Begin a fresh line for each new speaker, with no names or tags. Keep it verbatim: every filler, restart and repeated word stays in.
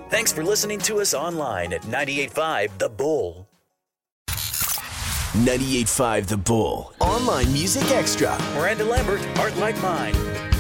Thanks for listening to us online at ninety-eight point five The Bull.
ninety-eight point five The Bull. Online Music Extra.
Miranda Lambert, Heart Like Mine.